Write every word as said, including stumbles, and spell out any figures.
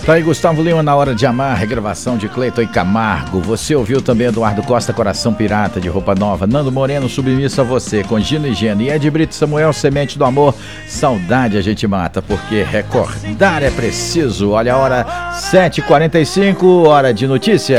Tá aí Gustavo Lima, Na Hora de Amar, regravação de Cleiton e Camargo. Você ouviu também Eduardo Costa, Coração Pirata, de Roupa Nova. Nando Moreno, Submisso a Você, com Gino e Geno. E Ed Brito Samuel, Semente do Amor. Saudade a gente mata, porque recordar é preciso. Olha a hora, sete e quarenta e cinco, hora de notícia.